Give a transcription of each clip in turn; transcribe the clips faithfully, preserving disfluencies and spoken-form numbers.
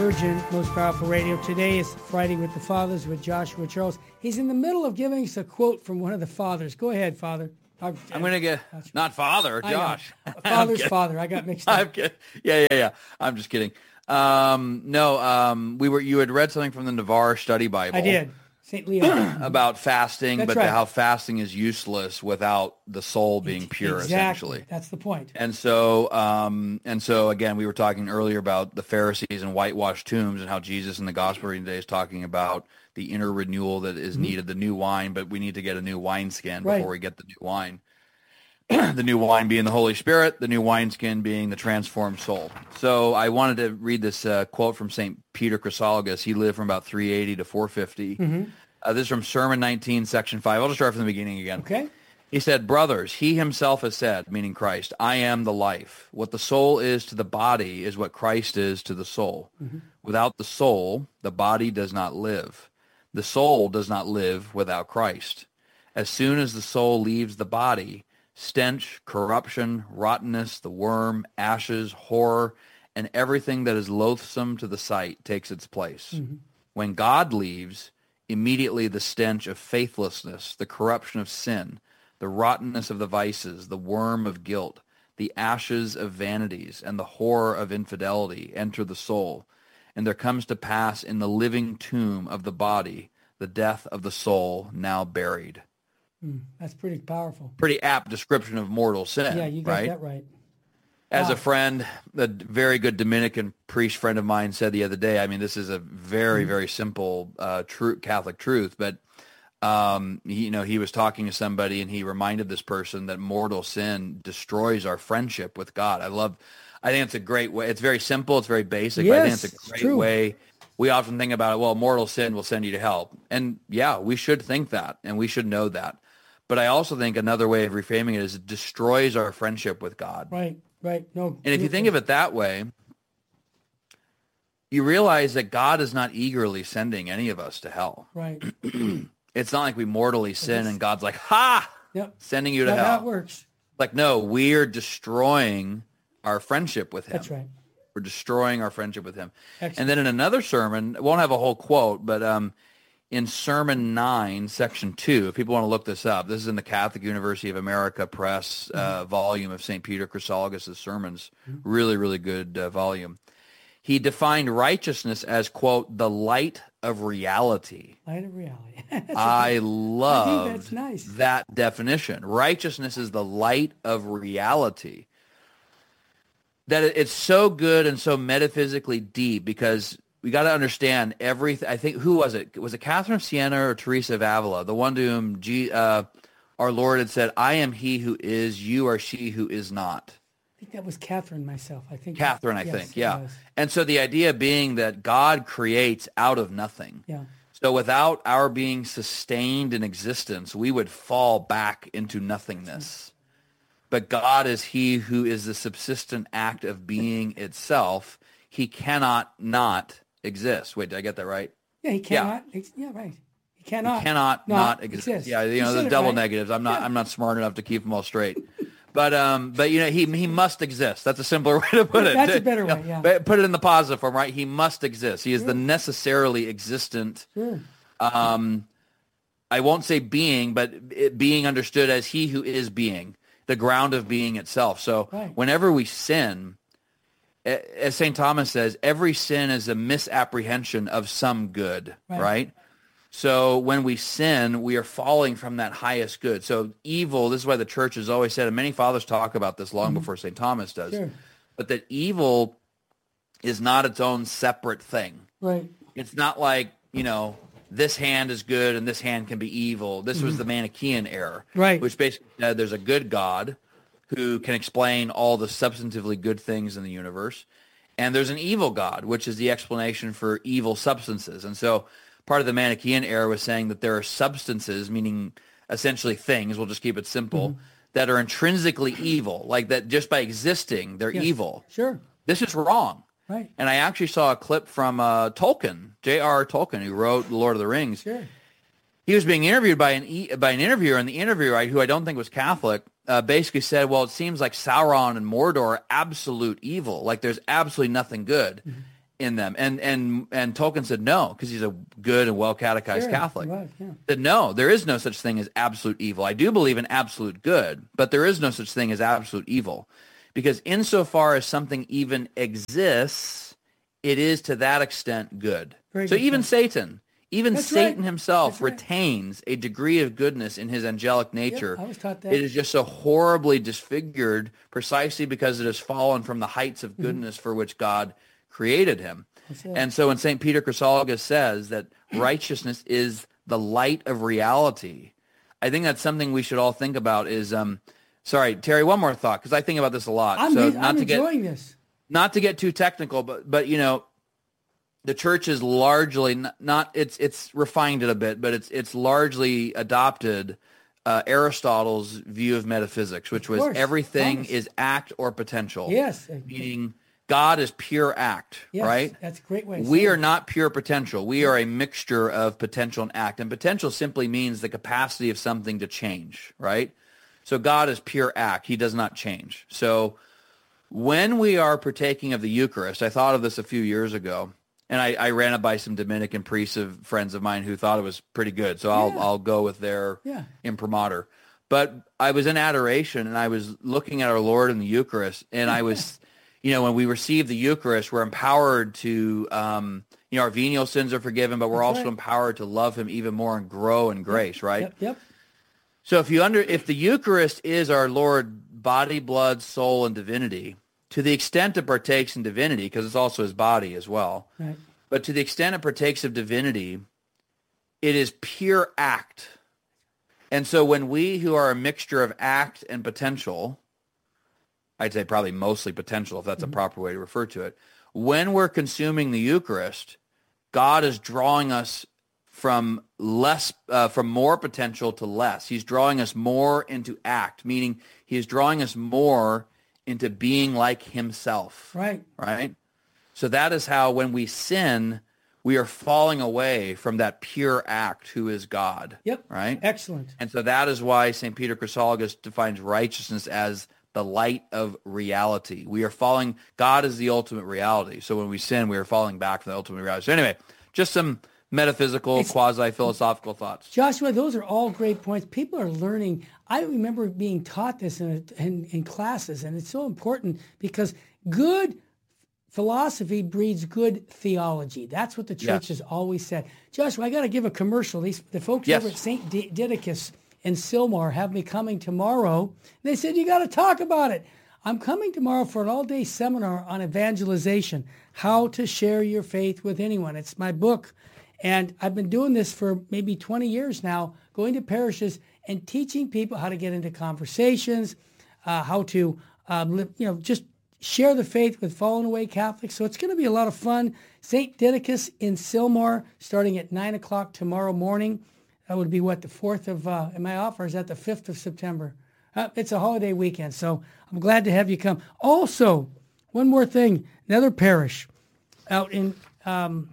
Virgin, Most Powerful Radio. Today is Friday with the Fathers with Joshua Charles. He's in the middle of giving us a quote from one of the Fathers. Go ahead, Father. I'm, I'm going to get, not Father, Josh. Father's Father. I got mixed up. I'm kidding. Yeah, yeah, yeah. I'm just kidding. Um, no, um, we were. You had read something from the Navarre Study Bible. I did. Saint Leo. About fasting, That's but right. the, how fasting is useless without the soul being pure, exactly. essentially. That's the point. And so, um, and so again, we were talking earlier about the Pharisees and whitewashed tombs and how Jesus in the gospel reading today is talking about the inner renewal that is mm-hmm. needed, the new wine, but we need to get a new wineskin right. before we get the new wine. The new wine being the Holy Spirit, the new wineskin being the transformed soul. So I wanted to read this uh, quote from Saint Peter Chrysologus. He lived from about three eighty to four fifty. Mm-hmm. Uh, this is from Sermon nineteen, section five. I'll just start from the beginning again. Okay. He said, "Brothers, he himself has said," meaning Christ, "I am the life. What the soul is to the body is what Christ is to the soul. Mm-hmm. Without the soul, the body does not live. The soul does not live without Christ. As soon as the soul leaves the body, stench, corruption, rottenness, the worm, ashes, horror, and everything that is loathsome to the sight takes its place. Mm-hmm. When God leaves, immediately the stench of faithlessness, the corruption of sin, the rottenness of the vices, the worm of guilt, the ashes of vanities, and the horror of infidelity enter the soul. And there comes to pass in the living tomb of the body the death of the soul now buried." Mm, that's pretty powerful. Pretty apt description of mortal sin. Yeah, you got right? that right. As wow. a friend, a very good Dominican priest friend of mine said the other day, I mean, this is a very, mm-hmm. very simple uh, true Catholic truth, but um, he, you know, he was talking to somebody and he reminded this person that mortal sin destroys our friendship with God. I love, I think it's a great way. It's very simple. It's very basic. Yes, but I think it's a great true. way. We often think about it, well, mortal sin will send you to hell. And yeah, we should think that and we should know that. But I also think another way of reframing it is it destroys our friendship with God. Right, right. No. And if you think of it that way, you realize that God is not eagerly sending any of us to hell. Right. It's not like we mortally sin and God's like, ha, yep. sending you to That's hell. how it works. Like, no, we're destroying our friendship with him. That's right. We're destroying our friendship with him. Excellent. And then in another sermon, I won't have a whole quote, but um, in Sermon nine, section two, if people want to look this up, this is in the Catholic University of America Press uh, mm-hmm. volume of Saint Peter Chrysologus' sermons. Mm-hmm. Really, really good uh, volume. He defined righteousness as, quote, the light of reality. Light of reality. I love I think that's nice. That definition. Righteousness is the light of reality. That it's so good and so metaphysically deep because we got to understand everything. I think, who was it? Was it Catherine of Siena or Teresa of Avila? The one to whom G, uh, our Lord had said, "I am he who is, you are she who is not." I think that was Catherine myself. I think Catherine, I yes, think, yeah. Was. And so the idea being that God creates out of nothing. Yeah. So without our being sustained in existence, we would fall back into nothingness. But God is he who is the subsistent act of being itself. He cannot not exist. Wait, did I get that right? Yeah, he cannot. Yeah, yeah right. He cannot. He cannot not, not exist. exist. Yeah, you know, the double right. negatives. I'm not. Yeah. I'm not smart enough to keep them all straight. But um, but you know, he he must exist. That's a simpler way to put it. That's a better way. Yeah. Put it in the positive form, right? He must exist. He is sure. the necessarily existent. Sure. Um, I won't say being, but it being understood as he who is being, the ground of being itself. So right. whenever we sin, as Saint Thomas says, every sin is a misapprehension of some good, right. right? So when we sin, we are falling from that highest good. So evil, this is why the church has always said, and many fathers talk about this long mm-hmm. before Saint Thomas does, sure. but that evil is not its own separate thing. Right. It's not like, you know, this hand is good and this hand can be evil. This mm-hmm. was the Manichaean error, right? Which basically uh, there's a good God who can explain all the substantively good things in the universe, and there's an evil God, which is the explanation for evil substances. And so part of the Manichaean error was saying that there are substances, meaning essentially things, we'll just keep it simple, mm-hmm. that are intrinsically evil, like that just by existing, they're yes. evil. Sure. This is wrong. Right. And I actually saw a clip from uh, Tolkien, J R R Tolkien, who wrote The Lord of the Rings. Sure. He was being interviewed by an e- by an interviewer, and the interviewer, who I don't think was Catholic, uh, basically said, well, it seems like Sauron and Mordor are absolute evil. Like there's absolutely nothing good. Mm-hmm. in them. And and and Tolkien said no, because he's a good and well-catechized Sure, Catholic. right, yeah. That no, there is no such thing as absolute evil. I do believe in absolute good, but there is no such thing as absolute evil. Because insofar as something even exists, it is to that extent good. Very so good even point. Satan, even That's Satan right. himself That's right. retains a degree of goodness in his angelic nature. I was taught that. It is just so horribly disfigured precisely because it has fallen from the heights of goodness mm-hmm. for which God created him. And so when Saint Peter Chrysologus says that righteousness is the light of reality, I think that's something we should all think about is, um, sorry, Terry, one more thought, because I think about this a lot. I'm, so I'm not to enjoying get, this. Not to get too technical, but, but you know, the church is largely not, not it's it's refined it a bit, but it's it's largely adopted uh, Aristotle's view of metaphysics, which was course. everything Thomas. is act or potential. Yes. Meaning God is pure act, yes, right? That's a great way. We say are it. not pure potential. We are a mixture of potential and act. And potential simply means the capacity of something to change, right? So God is pure act. He does not change. So when we are partaking of the Eucharist, I thought of this a few years ago, and I, I ran it by some Dominican priests of friends of mine who thought it was pretty good. So I'll Yeah. I'll go with their Yeah. imprimatur. But I was in adoration, and I was looking at our Lord in the Eucharist, and I was, you know, when we receive the Eucharist, we're empowered to, um, you know, our venial sins are forgiven, but we're That's also right. empowered to love him even more and grow in grace, right? Yep. Yep. So if you under if the Eucharist is our Lord body, blood, soul, and divinity, to the extent it partakes in divinity, because it's also his body as well, Right. but to the extent it partakes of divinity, it is pure act. And so when we who are a mixture of act and potential, I'd say probably mostly potential if that's Mm-hmm. a proper way to refer to it, when we're consuming the Eucharist, God is drawing us from less, uh, from more potential to less. He's drawing us more into act, meaning he is drawing us more into being like himself. Right. Right? So that is how when we sin, we are falling away from that pure act who is God. Yep. Right? Excellent. And so that is why Saint Peter Chrysologus defines righteousness as the light of reality. We are falling, God is the ultimate reality. So when we sin, we are falling back from the ultimate reality. So anyway, just some metaphysical, It's- quasi-philosophical thoughts. Joshua, those are all great points. People are learning. I remember being taught this in, in, in classes, and it's so important because good philosophy breeds good theology. That's what the church Yes. has always said. Joshua, I got to give a commercial. These the folks Yes. over at Saint D- Didacus in Sylmar have me coming tomorrow. They said, you got to talk about it. I'm coming tomorrow for an all-day seminar on evangelization, how to share your faith with anyone. It's my book. And I've been doing this for maybe twenty years now, going to parishes and teaching people how to get into conversations, uh, how to, um, live, you know, just share the faith with fallen away Catholics. So it's going to be a lot of fun. Saint Didacus in Sylmar, starting at nine o'clock tomorrow morning. That would be what, the fourth of, uh, am I off, or is that the fifth of September? Uh, it's a holiday weekend, so I'm glad to have you come. Also, one more thing, another parish out in um,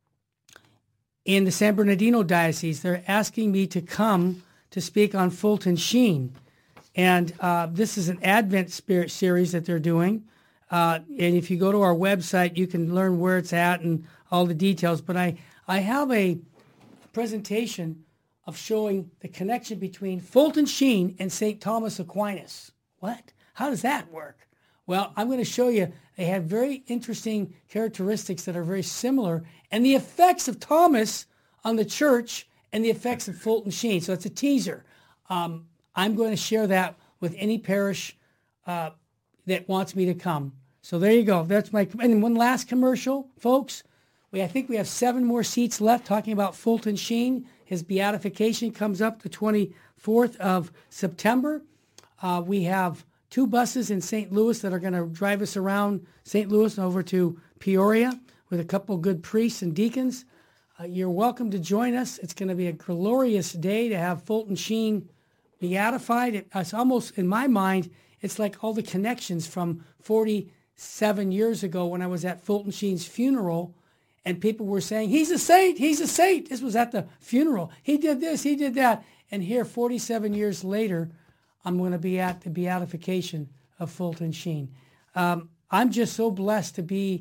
in the San Bernardino Diocese, they're asking me to come to speak on Fulton Sheen. And uh, this is an Advent Spirit series that they're doing. Uh, and if you go to our website, you can learn where it's at and all the details. But I, I have a presentation of showing the connection between Fulton Sheen and Saint Thomas Aquinas. What? How does that work? Well, I'm going to show you they have very interesting characteristics that are very similar, and the effects of Thomas on the church and the effects of Fulton Sheen. So it's a teaser. Um, I'm going to share that with any parish uh, that wants me to come. So there you go. That's my, and one last commercial, folks. We, I think we have seven more seats left talking about Fulton Sheen. His beatification comes up the twenty-fourth of September. Uh, we have two buses in Saint Louis that are going to drive us around Saint Louis and over to Peoria with a couple good priests and deacons. Uh, you're welcome to join us. It's going to be a glorious day to have Fulton Sheen beatified. It, it's almost, in my mind, it's like all the connections from forty-seven years ago when I was at Fulton Sheen's funeral, and people were saying, he's a saint, he's a saint. This was at the funeral. He did this, he did that. And here, forty-seven years later, I'm going to be at the beatification of Fulton Sheen. Um, I'm just so blessed to be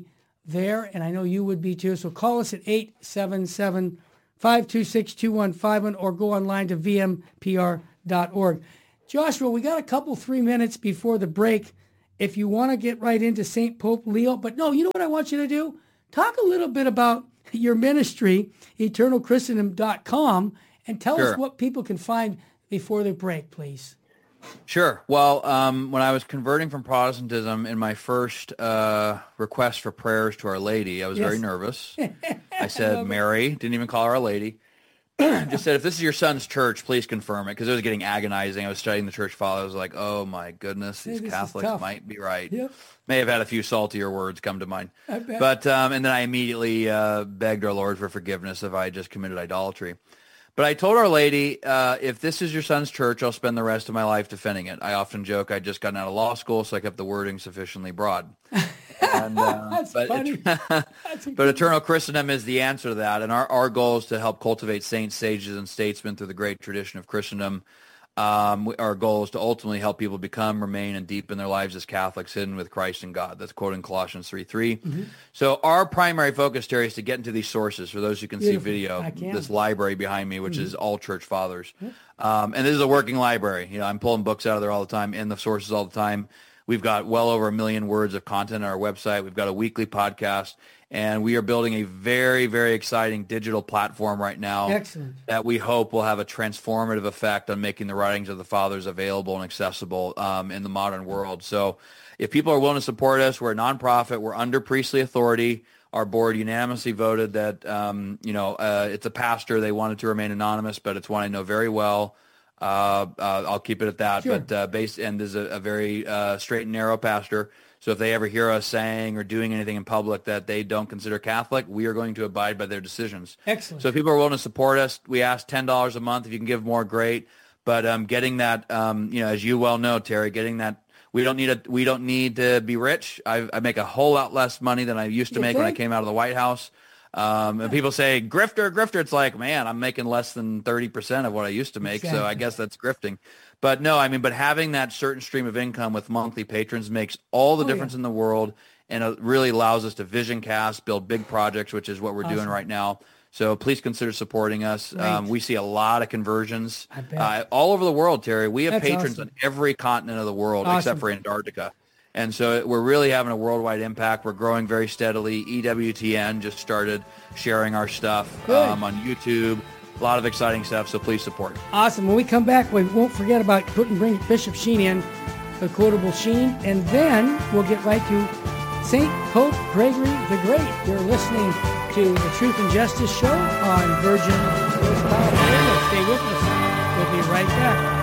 there, and I know you would be too. So call us at eight seven seven, five two six, two one five one or go online to v m p r dot org. Joshua, we got a couple, three minutes before the break. If you want to get right into Saint Pope Leo, but no, you know what I want you to do? Talk a little bit about your ministry, eternal christendom dot com, and tell Sure. us what people can find before the break, please. Sure. Well, um, when I was converting from Protestantism in my first uh, request for prayers to Our Lady, I was Yes. very nervous. I said, Mary, didn't even call her Our Lady. Just said, if this is your son's church, please confirm it, because it was getting agonizing. I was studying the church father. I was like, oh, my goodness, these Hey, this is Catholics tough. might be right. Yep. May have had a few saltier words come to mind. I bet. But um, and then I immediately uh, begged our Lord for forgiveness if I had just committed idolatry. But I told Our Lady, uh, if this is your son's church, I'll spend the rest of my life defending it. I often joke I'd just gotten out of law school, so I kept the wording sufficiently broad. And, uh, That's but, funny. That's but Eternal Christendom is the answer to that. And our, our goal is to help cultivate saints, sages, and statesmen through the great tradition of Christendom. Um, we- our goal is to ultimately help people become, remain, and deepen their lives as Catholics, hidden with Christ and God. That's quoting Colossians three three. Mm-hmm. So our primary focus, Terry, is to get into these sources. For those who can Beautiful. see video, I can. this library behind me, which Mm-hmm. is all church fathers. Um, and this is a working library. You know, I'm pulling books out of there all the time, in the sources all the time. We've got well over a million words of content on our website. We've got a weekly podcast, and we are building a very, very exciting digital platform right now. Excellent. That we hope will have a transformative effect on making the writings of the fathers available and accessible um, in the modern world. So if people are willing to support us, we're a nonprofit. We're under priestly authority. Our board unanimously voted that, um, you know, uh, it's a pastor. They wanted to remain anonymous, but it's one I know very well. Uh, uh, I'll keep it at that. Sure. But uh, based and is a, a very uh, straight and narrow pastor. So if they ever hear us saying or doing anything in public that they don't consider Catholic, we are going to abide by their decisions. Excellent. So if people are willing to support us, we ask ten dollars a month. If you can give more, great. But um, getting that, um, you know, as you well know, Terry, getting that, we don't need a, we don't need to be rich. I, I make a whole lot less money than I used to You make when I think? came out of the White House. Um, and people say, grifter, grifter. It's like, man, I'm making less than thirty percent of what I used to make. So I Exactly. guess that's grifting. But no, I mean, but having that certain stream of income with monthly patrons makes all the Oh, difference yeah. in the world. And it really allows us to vision cast, build big projects, which is what we're doing Awesome. right now. So please consider supporting us. Great. Um, we see a lot of conversions I bet. uh, all over the world, Terry. We have That's patrons awesome. on every continent of the world Awesome. except for Antarctica. And so we're really having a worldwide impact. We're growing very steadily. E W T N just started sharing our stuff Good. um, on YouTube. A lot of exciting stuff, so please support. Awesome. When we come back, we won't forget about putting bring Bishop Sheen in, the quotable Sheen, and then we'll get right to Saint Pope Gregory the Great. You're listening to the Truth and Justice Show on Virgin Voice Power Radio. Stay with us. We'll be right back.